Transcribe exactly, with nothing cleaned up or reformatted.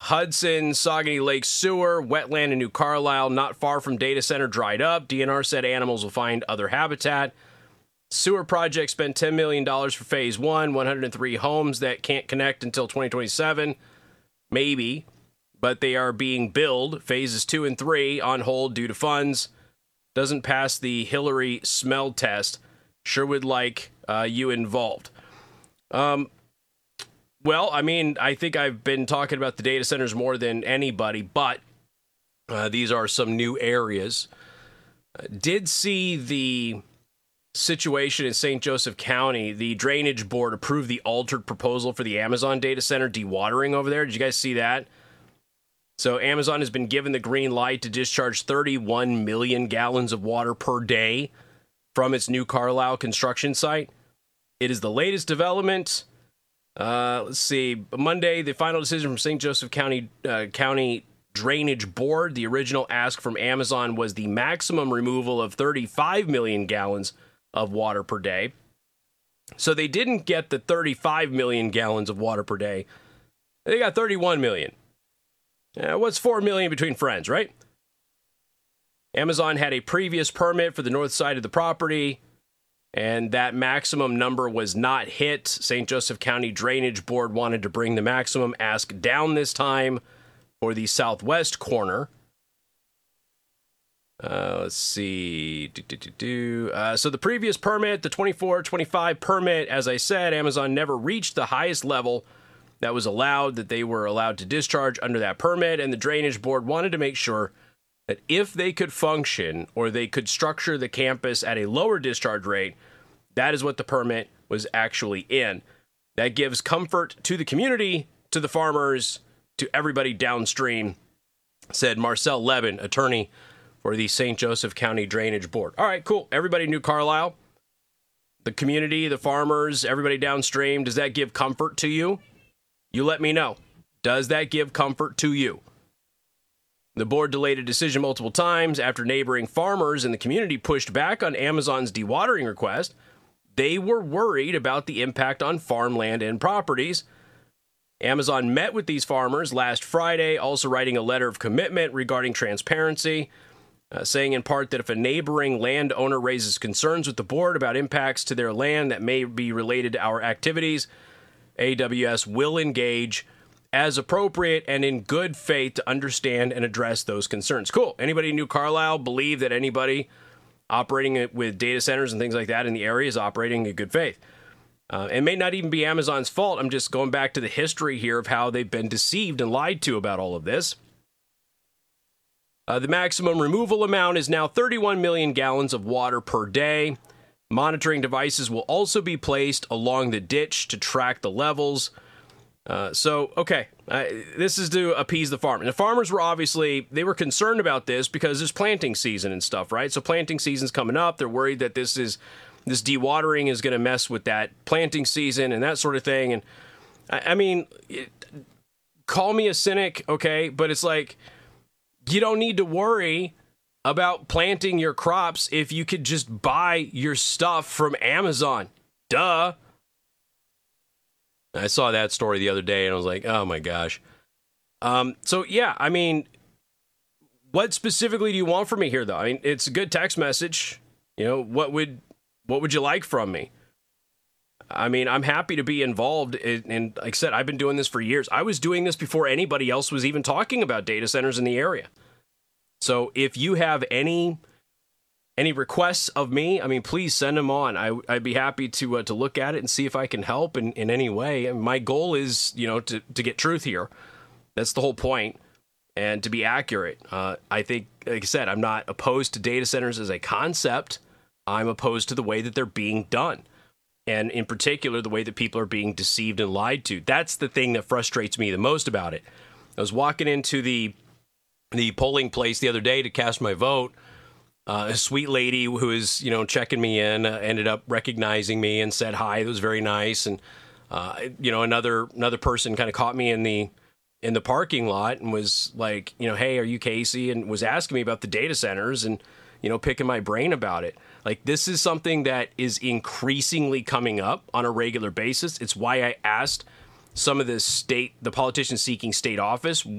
Hudson, Saugony Lake Sewer, wetland in New Carlisle, not far from data center, dried up. D N R said animals will find other habitat. Sewer project spent ten million dollars for phase one, one hundred three homes that can't connect until twenty twenty-seven. Maybe, but they are being billed. Phases two and three on hold due to funds. Doesn't pass the Hillary smell test. Sure would like uh, you involved. Um, well, I mean, I think I've been talking about the data centers more than anybody, but uh, these are some new areas. Uh, did see the situation in Saint Joseph County. The Drainage Board approved the altered proposal for the Amazon data center dewatering over there. Did you guys see that? So Amazon has been given the green light to discharge thirty-one million gallons of water per day from its New Carlisle construction site. It is the latest development. Uh, let's see. Monday, the final decision from Saint Joseph County uh, County Drainage Board. The original ask from Amazon was the maximum removal of thirty-five million gallons of water per day. So they didn't get the thirty-five million gallons of water per day. They got thirty-one million. Uh, what's four million between friends, right? Amazon had a previous permit for the north side of the property, and that maximum number was not hit. Saint Joseph County Drainage Board wanted to bring the maximum ask down this time for the southwest corner. Uh, let's see. Do, do, do, do. Uh, so the previous permit, the twenty-four twenty-five permit, as I said, Amazon never reached the highest level that was allowed, that they were allowed to discharge under that permit, and the Drainage Board wanted to make sure that if they could function or they could structure the campus at a lower discharge rate, that is what the permit was actually in. That gives comfort to the community, to the farmers, to everybody downstream, said Marcel Levin, attorney for the Saint Joseph County Drainage Board. All right, cool. Everybody in New Carlisle, the community, the farmers, everybody downstream, does that give comfort to you? You let me know. Does that give comfort to you? The board delayed a decision multiple times after neighboring farmers in the community pushed back on Amazon's dewatering request. They were worried about the impact on farmland and properties. Amazon met with these farmers last Friday, also writing a letter of commitment regarding transparency, uh, saying in part that if a neighboring landowner raises concerns with the board about impacts to their land that may be related to our activities, A W S will engage as appropriate and in good faith to understand and address those concerns. Cool. Anybody in New Carlisle believe that anybody operating with data centers and things like that in the area is operating in good faith? Uh, it may not even be Amazon's fault. I'm just going back to the history here of how they've been deceived and lied to about all of this. Uh, the maximum removal amount is now thirty-one million gallons of water per day. Monitoring devices will also be placed along the ditch to track the levels. Uh, so, okay, uh, this is to appease the farmer. The farmers were obviously, they were concerned about this because there's planting season and stuff, right? So planting season's coming up. They're worried that this is, this dewatering is going to mess with that planting season and that sort of thing. And I, I mean, it, call me a cynic, okay? But it's like, you don't need to worry about planting your crops if you could just buy your stuff from Amazon. Duh. I saw that story the other day and I was like, oh my gosh. Um, so yeah, I mean, what specifically do you want from me here though? I mean, it's a good text message. You know, what would, what would you like from me? I mean, I'm happy to be involved. In, and like I said, I've been doing this for years. I was doing this before anybody else was even talking about data centers in the area. So if you have any any requests of me, I mean, please send them on. I, I'd be happy to uh, to look at it and see if I can help in, in any way. And my goal is, you know, to, to get truth here. That's the whole point. And to be accurate. Uh, I think, like I said, I'm not opposed to data centers as a concept. I'm opposed to the way that they're being done. And in particular, the way that people are being deceived and lied to. That's the thing that frustrates me the most about it. I was walking into the the polling place the other day to cast my vote. Uh, a sweet lady who was, you know, checking me in uh, ended up recognizing me and said hi. It was very nice. And, uh, you know, another another person kind of caught me in the in the parking lot and was like, you know, hey, are you Casey? And was asking me about the data centers and, you know, picking my brain about it. Like, this is something that is increasingly coming up on a regular basis. It's why I asked some of the state, the politicians seeking state office,